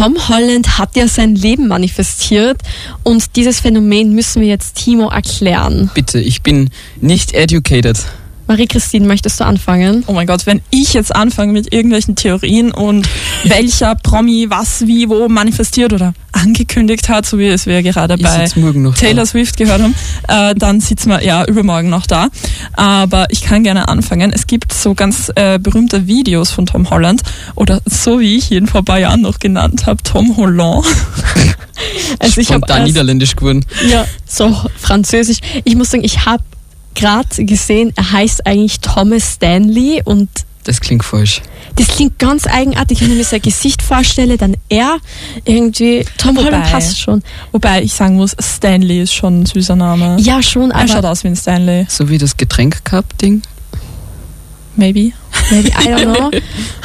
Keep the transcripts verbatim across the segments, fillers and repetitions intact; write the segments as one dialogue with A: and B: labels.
A: Tom Holland hat ja sein Leben manifestiert und dieses Phänomen müssen wir jetzt Timo erklären.
B: Bitte, ich bin nicht educated.
A: Marie-Christine, möchtest du anfangen?
C: Oh mein Gott, wenn ich jetzt anfange mit irgendwelchen Theorien und welcher Promi was wie wo manifestiert oder angekündigt hat, so wie es wir gerade
B: Ich
C: bei
B: sitz morgen noch
C: Taylor
B: da.
C: Swift gehört haben, äh, dann sitzen wir ja übermorgen noch da. Aber ich kann gerne anfangen. Es gibt so ganz äh, berühmte Videos von Tom Holland oder so wie ich ihn vor ein paar Jahren noch genannt habe, Tom Holland.
A: Also ich
B: Spontan
A: hab
B: niederländisch geworden.
A: Ja, so französisch. Ich muss sagen, ich habe gerade gesehen, er heißt eigentlich Thomas Stanley und
B: Das klingt falsch.
A: das klingt ganz eigenartig, wenn ich mir sein Gesicht vorstelle, dann er irgendwie, Tom
C: Wobei-
A: Holland passt schon.
C: Wobei ich sagen muss, Stanley ist schon ein süßer Name.
A: Ja, schon,
C: Er schaut
A: aber
C: aus wie ein Stanley.
B: So wie das Getränk-Cup-Ding.
C: Maybe.
A: maybe, I don't know.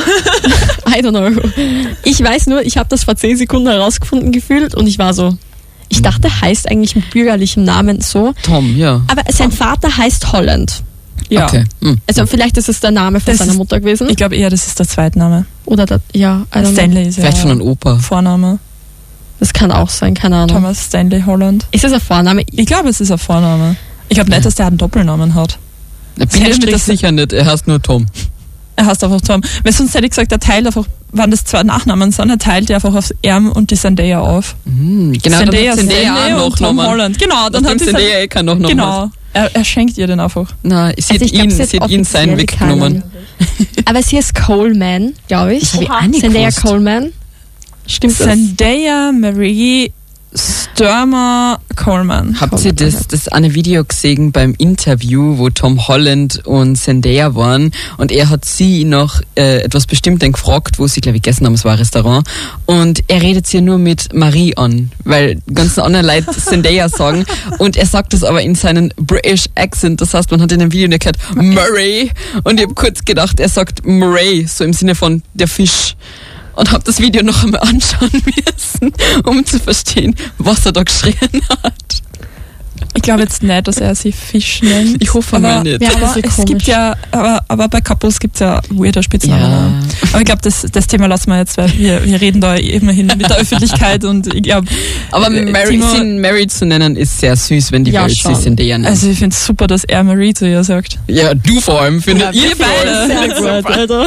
A: I don't know. Ich weiß nur, ich habe das vor zehn Sekunden herausgefunden gefühlt und ich war so, ich dachte, er heißt eigentlich mit bürgerlichem Namen so,
B: Tom, ja.
A: aber sein Vater heißt Holland.
C: Ja.
B: Okay. Hm.
A: Also vielleicht ist es der Name von
C: Das
A: seiner
C: ist-
A: Mutter gewesen.
C: Ich glaube eher, das ist der Zweitname.
A: Oder der, ja, I don't know.
C: Stanley ist ja
B: Vielleicht von einem Opa.
C: Vorname.
A: Das kann auch sein, keine Ahnung.
C: Thomas Stanley Holland.
A: Ist das ein Vorname?
C: Ich glaube, es ist ein Vorname. Ich glaube nicht, dass der einen Doppelnamen hat.
B: Ich bin mir
C: Bindestrich-
B: das sicher nicht, er heißt nur Tom.
C: Er heißt einfach Tom. Weil sonst hätte ich gesagt, er teilt einfach, wenn das zwei Nachnamen sind, er teilt die einfach aufs Erm und die Zendaya auf.
B: Hm, genau,
C: Zendaya,
B: dann hat Zendaya
C: Stanley
B: auch
C: und
B: noch
C: Tom
B: Namen.
C: Holland. Genau, dann
B: Dann
C: hat sie
B: Zendaya eh kann noch noch
C: Genau. Er, er schenkt ihr den einfach.
B: Nein, sie
A: Also
B: hat
A: ich glaub,
B: ihn,
A: sie hat
B: sie hat ihn sein
A: offiziell
B: weggenommen.
A: keinen. Aber sie ist Coleman, glaube ich.
B: Das hab ich auch nicht
A: Zendaya
B: gewusst.
A: Coleman. Stimmt das?
C: Zendaya Marie Sturmer Coleman.
B: Habt ihr das, das eine Video gesehen beim Interview, wo Tom Holland und Zendaya waren und er hat sie noch äh, etwas bestimmt dann gefragt, wo sie, glaube ich, gegessen haben, es war ein Restaurant, und er redet sie nur mit Marie an, weil die ganzen anderen Leute Zendaya sagen, und er sagt das aber in seinen British Accent, das heißt, man hat in dem Video nicht gehört Murray, und ich habe kurz gedacht, er sagt Murray, so im Sinne von der Fisch. Und habe das Video noch einmal anschauen müssen, um zu verstehen, was er da geschrien hat.
C: Ich glaube jetzt nicht, dass er sie Fisch nennt.
B: Ich hoffe
C: aber,
B: mal nicht.
A: Ja,
C: aber
A: das ist
C: es
A: komisch.
C: gibt ja, aber, aber bei Couples gibt es ja weirder Spitznamen.
B: Ja.
C: Aber ich glaube, das, das Thema lassen wir jetzt, weil wir, wir reden da immerhin mit der Öffentlichkeit und ich glaube,
B: Aber
C: äh,
B: Mary,
C: Timo-
B: sie Mary zu nennen, ist sehr süß, wenn die
A: Ja,
B: Welt
A: schon.
B: sie Zendaya nennt.
C: also ich finde es super, dass er Marie zu ihr sagt.
B: Ja, du vor allem, findet
C: Ja,
B: ihr
C: wir
B: vor allem.
C: beide.
A: Sehr gut, Alter.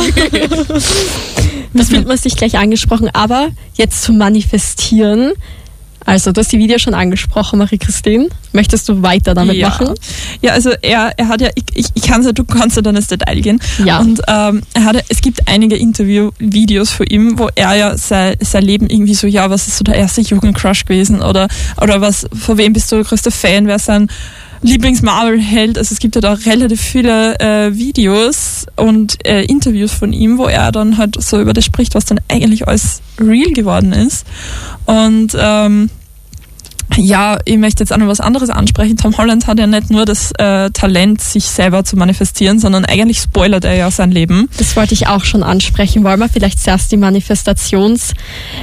A: Das wird man sich gleich angesprochen, aber jetzt zum Manifestieren. Also, du hast die Video schon angesprochen, Marie-Christine. Möchtest du weiter damit
C: ja.
A: machen?
C: Ja, also er, er hat ja, ich, ich, ich kann's ja, du kannst ja dann ins Detail gehen.
A: Ja.
C: Und ähm, er hatte, es gibt einige Interview-Videos von ihm, wo er ja sein, sein Leben irgendwie so, ja, was ist so der erste Jugendcrush gewesen oder, oder was, von wem bist du der größte Fan, wer ist sein Lieblings-Marvel-Held? Also es gibt ja da relativ viele äh, Videos und äh, Interviews von ihm, wo er dann halt so über das spricht, was dann eigentlich alles real geworden ist. Und ähm, ja, ich möchte jetzt auch noch was anderes ansprechen. Tom Holland hat ja nicht nur das äh, Talent, sich selber zu manifestieren, sondern eigentlich spoilert er ja sein Leben.
A: Das wollte ich auch schon ansprechen. Wollen wir vielleicht zuerst die Manifestationsgeschichte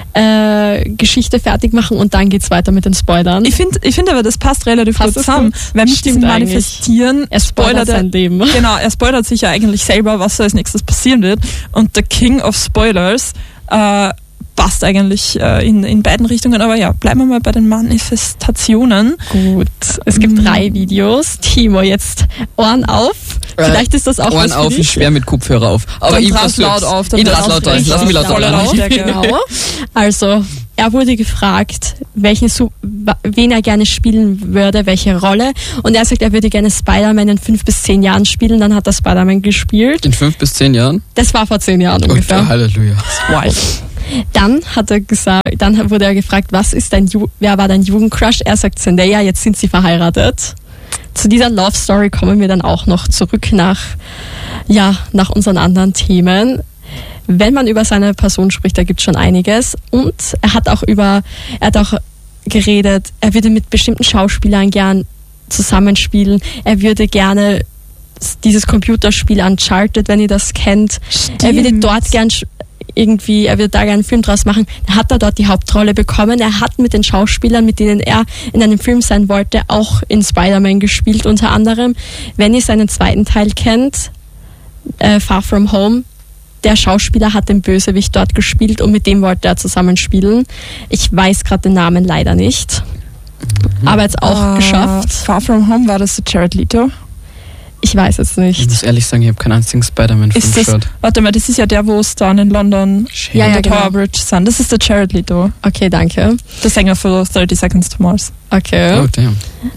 A: äh, Geschichte fertig machen und dann geht's weiter mit den Spoilern?
C: Ich finde ich find aber, das passt relativ
A: Passt
C: gut
A: das
C: zusammen,
A: gut?
C: weil mit
A: Stimmt
C: diesem
A: eigentlich.
C: Manifestieren
A: er spoilert
C: er,
A: sein Leben.
C: genau, er spoilert sich ja eigentlich selber, was so als nächstes passieren wird. Und der King of Spoilers äh, passt eigentlich äh, in, in beiden Richtungen. Aber ja, bleiben wir mal bei den Manifestationen.
A: Gut, es gibt
C: Mm.
A: drei Videos. Timo, jetzt Ohren auf. Vielleicht ist das auch
B: Ohren
A: was für
B: auf,
A: dich.
B: ist schwer mit Kopfhörer auf. Aber
C: Dann
B: ich
C: trag's
B: versuch's.
C: laut auf, dann
B: Ich
C: wird's
B: lass laut
C: richtig
B: lass mich laut
C: voller
B: laut.
C: Lautstärke.
A: Genau. Also, er wurde gefragt, welchen, Su- wa- wen er gerne spielen würde, welche Rolle. Und er sagt, er würde gerne Spider-Man in fünf bis zehn Jahren spielen. Dann hat er Spider-Man gespielt.
B: In fünf bis zehn Jahren?
A: Das war vor zehn Jahren
B: Und,
A: ungefähr.
B: Halleluja.
C: Wild.
A: Dann hat er gesagt, dann wurde er gefragt, was ist dein Ju- wer war dein Jugendcrush? Er sagt Zendaya, jetzt sind sie verheiratet. Zu dieser Love Story kommen wir dann auch noch zurück nach, ja, nach unseren anderen Themen. Wenn man über seine Person spricht, da gibt es schon einiges. Und er hat auch über, er hat auch geredet, er würde mit bestimmten Schauspielern gern zusammenspielen. Er würde gerne dieses Computerspiel Uncharted, wenn ihr das kennt. Er würde dort gern sch- irgendwie, er wird da gerne einen Film draus machen, dann hat er dort die Hauptrolle bekommen. Er hat mit den Schauspielern, mit denen er in einem Film sein wollte, auch in Spider-Man gespielt, unter anderem. Wenn ihr seinen zweiten Teil kennt, äh, Far From Home, der Schauspieler hat den Bösewicht dort gespielt und mit dem wollte er zusammenspielen. Ich weiß gerade den Namen leider nicht. Mhm. Aber jetzt auch uh, geschafft.
C: Far From Home, war das so Jared Leto?
A: Ich weiß es nicht.
B: Ich muss ehrlich sagen, ich habe keinen einzigen Spider-Man-Film geschaut.
C: Warte mal, das ist ja der, wo es dann in London
A: ja, ja,
C: der
A: genau.
C: Tower Bridge sind. Das ist der Jared Leto.
A: Okay, danke.
C: Der Sänger für thirty Seconds to Mars.
A: Okay.
B: Oh, damn.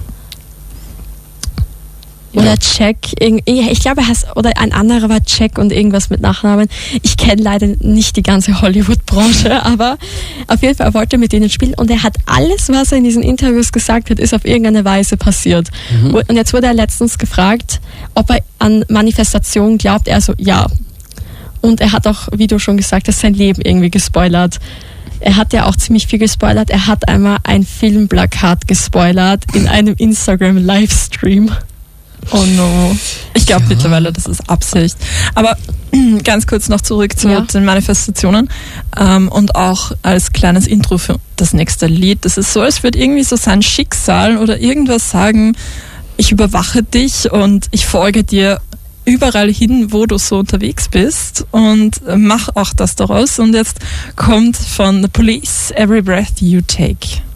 A: Oder Jack, ich glaube, er heißt, oder ein anderer war Jack und irgendwas mit Nachnamen. Ich kenne leider nicht die ganze Hollywood-Branche, aber auf jeden Fall, er wollte mit denen spielen und er hat alles, was er in diesen Interviews gesagt hat, ist auf irgendeine Weise passiert. Mhm. Und jetzt wurde er letztens gefragt, ob er an Manifestationen glaubt. Er so, ja. Und er hat auch, wie du schon gesagt hast, sein Leben irgendwie gespoilert. Er hat ja auch ziemlich viel gespoilert. Er hat einmal ein Filmplakat gespoilert in einem Instagram-Livestream.
C: Oh no. Ich glaube ja. mittlerweile, das ist Absicht. Aber ganz kurz noch zurück zu ja. den Manifestationen ähm, und auch als kleines Intro für das nächste Lied. Das ist so, als würde irgendwie so sein Schicksal oder irgendwas sagen, ich überwache dich und ich folge dir überall hin, wo du so unterwegs bist und mach auch das daraus. Und jetzt kommt von The Police, Every Breath You Take.